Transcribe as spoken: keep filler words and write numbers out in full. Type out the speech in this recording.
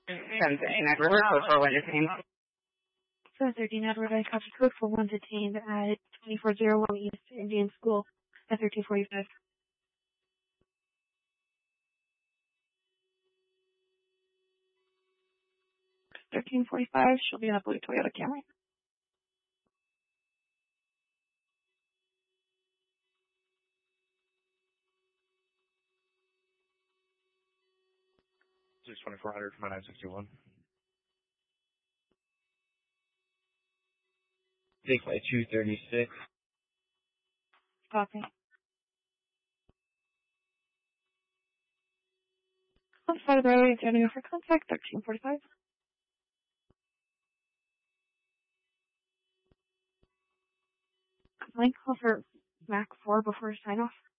Something Edward Road for what it came up. seven thirteen Edward, I copy code for one detained at twenty-four oh one East Indian School at thirteen forty-five. thirteen forty-five, she'll be in a blue Toyota Camry. six twenty-four hundred from nine sixty-one. Take my two thirty-six. Copy. On the side of the road, turning over contact, thirteen forty-five. Line call for Mac four before sign off.